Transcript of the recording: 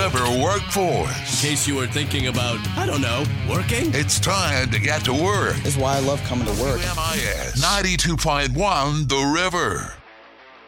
River Workforce. In case you were thinking about, I don't know, working. It's time to get to work. This is why I love coming to work. WMIS 92.1 The River.